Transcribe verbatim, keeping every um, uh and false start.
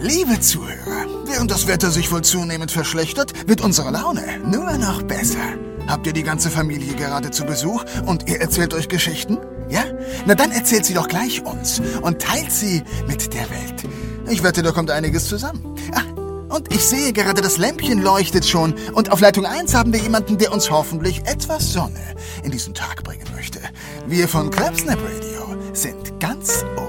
Liebe Zuhörer, während das Wetter sich wohl zunehmend verschlechtert, wird unsere Laune nur noch besser. Habt ihr die ganze Familie gerade zu Besuch und ihr erzählt euch Geschichten? Ja? Na dann erzählt sie doch gleich uns und teilt sie mit der Welt. Ich wette, da kommt einiges zusammen. Ach, und ich sehe gerade, das Lämpchen leuchtet schon und auf Leitung eins haben wir jemanden, der uns hoffentlich etwas Sonne in diesen Tag bringen möchte. Wir von Crabsnap Radio sind ganz oben.